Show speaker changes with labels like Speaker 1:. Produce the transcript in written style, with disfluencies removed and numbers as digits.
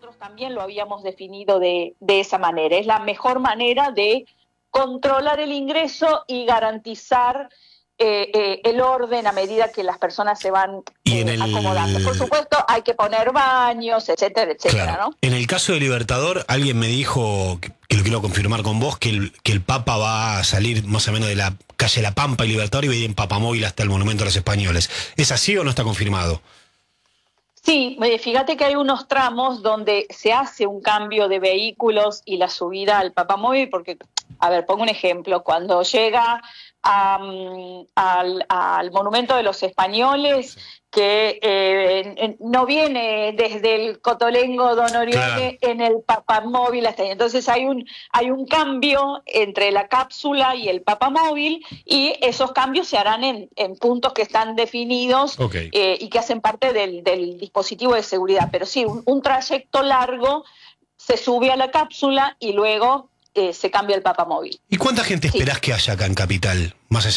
Speaker 1: nosotros también lo habíamos definido de esa manera. Es la mejor manera de controlar el ingreso y garantizar el orden a medida que las personas se van acomodando. Por supuesto, hay que poner baños, etcétera, etcétera,
Speaker 2: claro,
Speaker 1: ¿no?
Speaker 2: En el caso de Libertador, alguien me dijo, que lo quiero confirmar con vos, que el Papa va a salir más o menos de la calle La Pampa y Libertador y va a ir en papamóvil hasta el Monumento a los Españoles. ¿Es así o no está confirmado?
Speaker 1: Sí, fíjate que hay unos tramos donde se hace un cambio de vehículos y la subida al papamóvil, porque, a ver, pongo un ejemplo, cuando llega al Monumento de los Españoles, que no viene desde el Cotolengo Don Orione en el papamóvil hasta ahí. Entonces hay un cambio entre la cápsula y el papamóvil, y esos cambios se harán en puntos que están definidos y que hacen parte del dispositivo de seguridad. Pero sí, un trayecto largo se sube a la cápsula y luego se cambia el papamóvil.
Speaker 2: ¿Y cuánta gente esperás que haya acá en Capital? Más allá